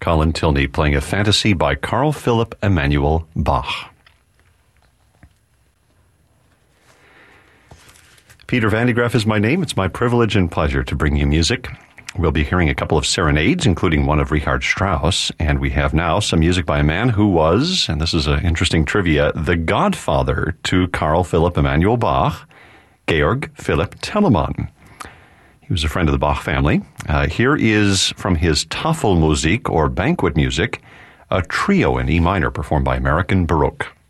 Colin Tilney playing a fantasy by Carl Philipp Emanuel Bach. Peter Van de Graaff is my name. It's my privilege and pleasure to bring you music. We'll be hearing a couple of serenades, including one of Richard Strauss, and we have now some music by a man who was, and this is an interesting trivia, the godfather to Carl Philipp Emanuel Bach, Georg Philipp Telemann. He was a friend of the Bach family. Here is from his Tafelmusik, or banquet music, a trio in E minor performed by American Baroque.